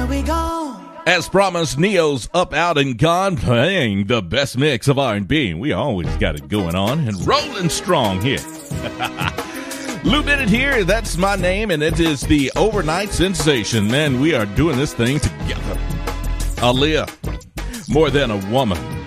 we go. As promised, Neo's Up, Out, and Gone, playing the best mix of R&B. We always got it going on and rolling strong here. Lou Bennett here, that's my name, and it is the Overnight Sensation. Man, we are doing this thing together. Aaliyah, More Than a Woman.